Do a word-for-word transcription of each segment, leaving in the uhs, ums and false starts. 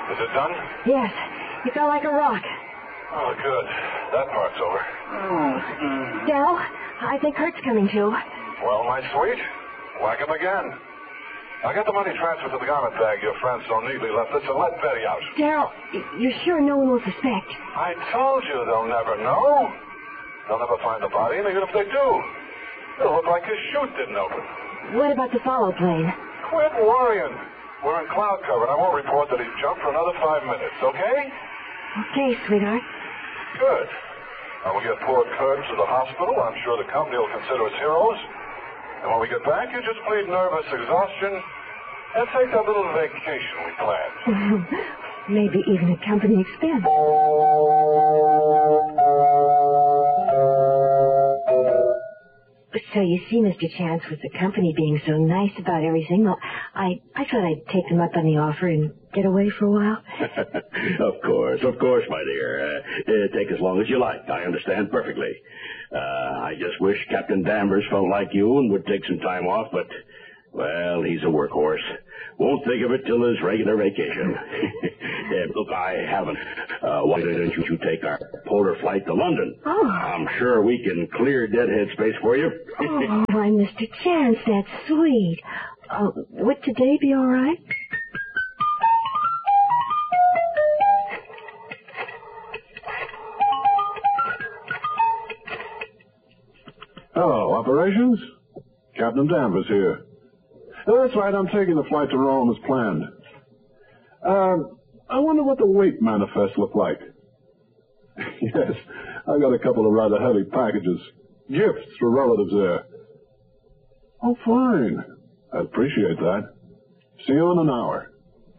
Is it done? Yes. You fell like a rock. Oh, good. That part's over. Oh. Daryl, I think Kurt's coming too. Well, my sweet, whack him again. I got the money transferred to the garment bag your friend so neatly left it, so let Betty out. Daryl, you're sure no one will suspect? I told you they'll never know. They'll never find the body, and even if they do, it'll look like his chute didn't open. What about the follow plane? Quit worrying. We're in cloud cover, and I won't report that he's jumped for another five minutes, okay? Okay, sweetheart. Good. Now we'll get poor Kurt to the hospital. I'm sure the company will consider us heroes. And when we get back, you just plead nervous exhaustion and take that little vacation we planned. Maybe even at company expense. So you see, Mister Chance, with the company being so nice about everything, well, I, I thought I'd take them up on the offer and get away for a while. Of course, of course, my dear. Uh, uh, take as long as you like. I understand perfectly. Uh, I just wish Captain Danvers felt like you and would take some time off, but, well, he's a workhorse. Won't think of it till his regular vacation. uh, look, I haven't. Uh, why don't you take our polar flight to London? Oh. I'm sure we can clear deadhead space for you. Oh, why, Mister Chance, that's sweet. Uh, would today be all right? Hello, operations? Captain Danvers here. Oh, that's right, I'm taking the flight to Rome as planned. Um, I wonder what the weight manifest looked like. Yes, I got a couple of rather heavy packages. Gifts for relatives there. Oh, fine. I'd appreciate that. See you in an hour.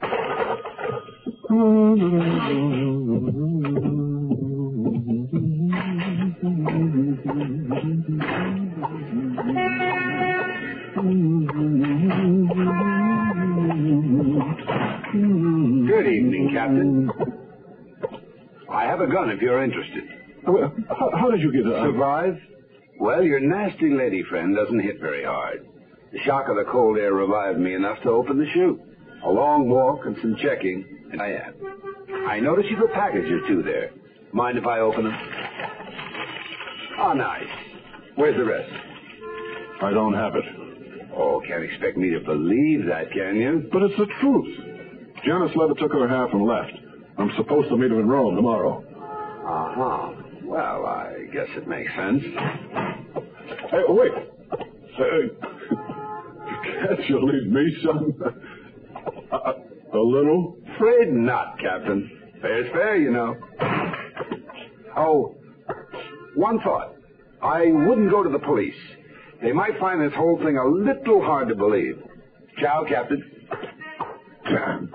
Good evening, Captain. I have a gun if you're interested. Well, how, how did you get it? Survive? Well, your nasty lady friend doesn't hit very hard. The shock of the cold air revived me enough to open the chute. A long walk and some checking, and I am. I noticed you've a package or two there. Mind if I open them? Oh, nice. Where's the rest? I don't have it. Oh, can't expect me to believe that, can you? But it's the truth. Janice Levitt took her half and left. I'm supposed to meet her in Rome tomorrow. Uh-huh. Well, I guess it makes sense. Hey, wait. Hey, can't you leave me some? A, a little? Afraid not, Captain. Fair's fair, you know. Oh, one thought. I wouldn't go to the police. They might find this whole thing a little hard to believe. Ciao, Captain.